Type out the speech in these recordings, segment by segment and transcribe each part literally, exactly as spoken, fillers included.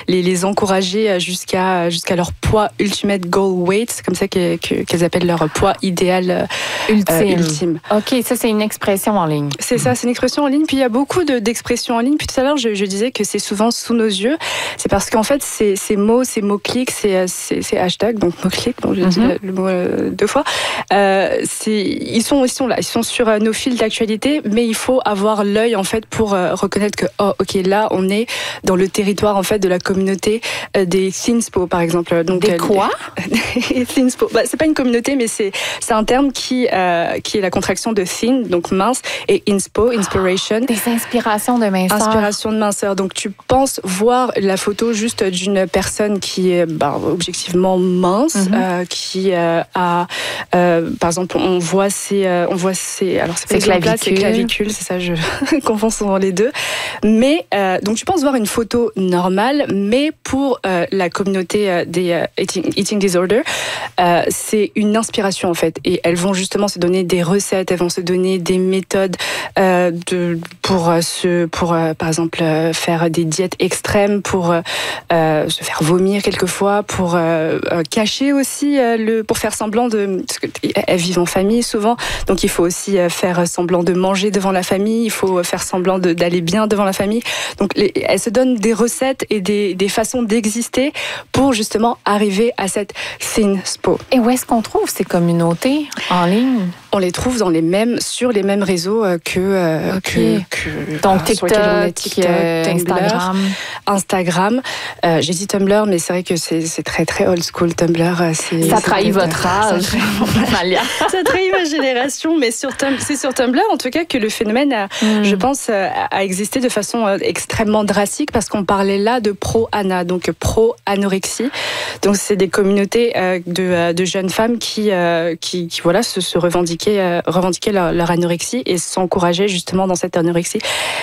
les, les encourager jusqu'à, jusqu'à leur poids ultimate goal weight. C'est comme ça que, que, qu'elles appellent leur poids idéal ultime. Euh, ultime. OK, ça, c'est une expression en ligne. C'est ça, c'est une expression en ligne. Puis il y a beaucoup de, d'expressions en ligne. Puis tout à l'heure, je, je disais que c'est souvent sous nos yeux. C'est parce qu'en fait, ces, ces mots, ces mots-clics, ces, ces, ces hashtags, donc mots-clics, donc j'ai mm-hmm. dit le, le mot euh, deux fois, euh, c'est, ils, sont, ils sont là, ils sont sur euh, nos fils d'actualité, mais il faut avoir l'œil, en fait, pour euh, reconnaître que, oh, OK, là, on est dans le territoire, en fait, de la communauté euh, des Thinspo, par exemple. Donc, des quoi? euh, Thinspo. Bah, c'est pas une communauté, mais c'est, c'est un terme qui, euh, qui est la contraction de thin, donc mince, et inspo, inspiration. Des inspirations de minceur. Inspiration de minceur. Donc, tu penses voir la photo juste d'une personne qui est bah, objectivement mince, mm-hmm. euh, qui euh, a, euh, par exemple, on voit ses, euh, on voit ses, alors c'est pas clavicules, c'est clavicules, c'est ça, je confonds souvent les deux. Mais euh, donc, tu penses voir une photo normale, mais pour euh, la communauté euh, des euh, eating, eating disorder, euh, c'est une inspiration en fait, et elles vont justement se donner des recettes, elles vont se donner des méthodes euh, de pour euh, se, pour euh, par exemple euh, faire des diètes extrêmes, pour euh, se faire vomir quelquefois, pour euh, euh, cacher aussi euh, le, pour faire semblant de, parce qu'elles vivent en famille souvent, donc il faut aussi euh, faire semblant de manger devant la famille, il faut faire semblant de, d'aller bien devant la famille. Donc les, elles se donnent des recettes et des, des façons d'exister pour justement arriver à cette thinspo. Et où est-ce qu'on trouve ces communautés en ligne? On les trouve dans les mêmes, sur les mêmes réseaux que, euh, okay. que, que donc TikTok, on TikTok euh, Tumblr, Instagram. Instagram. Euh, j'ai dit Tumblr, mais c'est vrai que c'est, c'est très très old school. Tumblr, c'est ça c'est trahit votre âge, Malia. Ça trahit ma génération, mais sur Tum- c'est sur Tumblr en tout cas que le phénomène, a, mm. je pense, a existé de façon extrêmement drastique parce qu'on parlait là de pro-ana, donc pro-anorexie. Donc c'est des communautés euh, de, de jeunes femmes qui, euh, qui, qui voilà se, se revendiquent revendiquer leur, leur anorexie et s'encourager justement dans cette anorexie.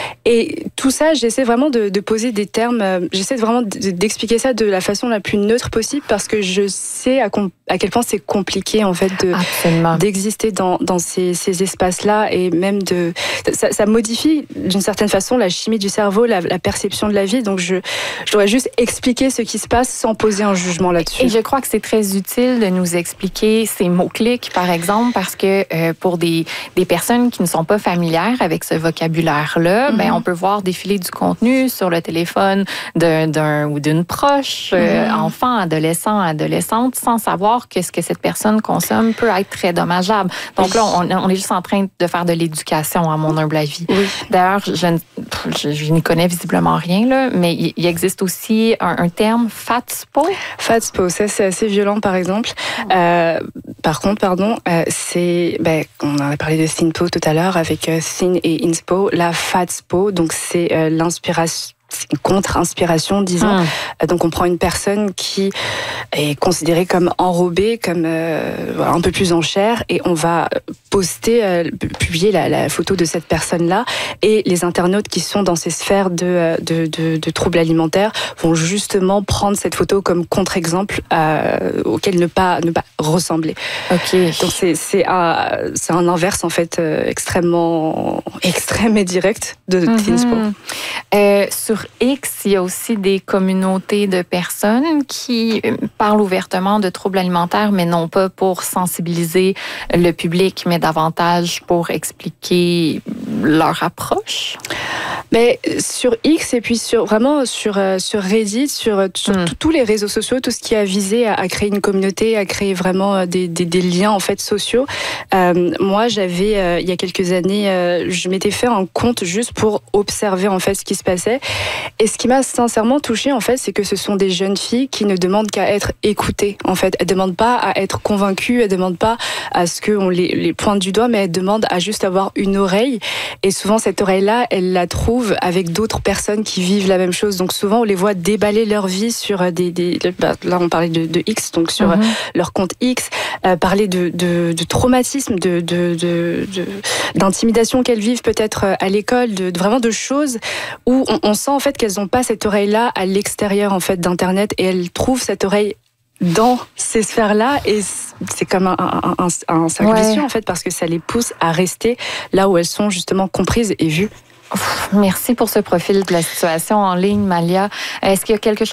Et tout ça, j'essaie vraiment de, de poser des termes, euh, j'essaie vraiment de, d'expliquer ça de la façon la plus neutre possible parce que je sais à, com- à quel point c'est compliqué en fait de, d'exister dans, dans ces, ces espaces-là et même de... Ça, ça modifie d'une certaine façon la chimie du cerveau, la, la perception de la vie. Donc je, je dois juste expliquer ce qui se passe sans poser un jugement là-dessus. Et je crois que c'est très utile de nous expliquer ces mots-clics, par exemple, parce que Euh, pour des, des personnes qui ne sont pas familières avec ce vocabulaire-là, mm-hmm. ben, on peut voir défiler du contenu sur le téléphone d'un, d'un ou d'une proche, mm-hmm. euh, enfant, adolescent, adolescente, sans savoir que ce que cette personne consomme peut être très dommageable. Donc oui. là, on, on est juste en train de faire de l'éducation, à mon humble avis. Oui. D'ailleurs, je, je, je n'y connais visiblement rien, là, mais il, il existe aussi un, un terme, fatspo. Fatspo, ça c'est assez violent, par exemple. Euh, par contre, pardon, euh, c'est Ben, on en a parlé de thinspo tout à l'heure avec euh, thin et inspo. La fatspo, donc c'est euh, l'inspiration. C'est une contre-inspiration, disons. Hum. Donc, on prend une personne qui est considérée comme enrobée, comme euh, voilà, un peu plus en chair, et on va poster, euh, publier la, la photo de cette personne-là. Et les internautes qui sont dans ces sphères de, de, de, de troubles alimentaires vont justement prendre cette photo comme contre-exemple euh, auquel ne pas, ne pas ressembler. Ok. Donc, c'est, c'est, un, c'est un inverse, en fait, euh, extrêmement extrême et direct de mm-hmm. thinspo. Euh, sur X, il y a aussi des communautés de personnes qui parlent ouvertement de troubles alimentaires, mais non pas pour sensibiliser le public, mais davantage pour expliquer leur approche. Mais sur X et puis sur vraiment sur sur Reddit, sur, sur mm. tous les réseaux sociaux, tout ce qui a visé à, à créer une communauté, à créer vraiment des, des, des liens en fait sociaux. Euh, moi, j'avais euh, il y a quelques années, euh, je m'étais fait un compte juste pour observer en fait ce qui se passait. Et ce qui m'a sincèrement touchée en fait, c'est que ce sont des jeunes filles qui ne demandent qu'à être écoutées. En fait, elles demandent pas à être convaincues, elles demandent pas à ce qu'on les, les pointe du doigt, mais elles demandent à juste avoir une oreille. Et souvent cette oreille-là, elles la trouvent avec d'autres personnes qui vivent la même chose. Donc souvent on les voit déballer leur vie sur des, des là on parlait de, de X, donc sur mm-hmm. leur compte X, euh, parler de, de, de traumatisme, de, de, de, de d'intimidation qu'elles vivent peut-être à l'école, de, de vraiment de choses où on, on sent en fait qu'elles n'ont pas cette oreille-là à l'extérieur en fait d'internet, et elles trouvent cette oreille dans ces sphères-là, et c'est comme un, un, un, un cercle ouais. vicieux en fait, parce que ça les pousse à rester là où elles sont justement comprises et vues. Merci pour ce profil de la situation en ligne, Malia. Est-ce qu'il y a quelque chose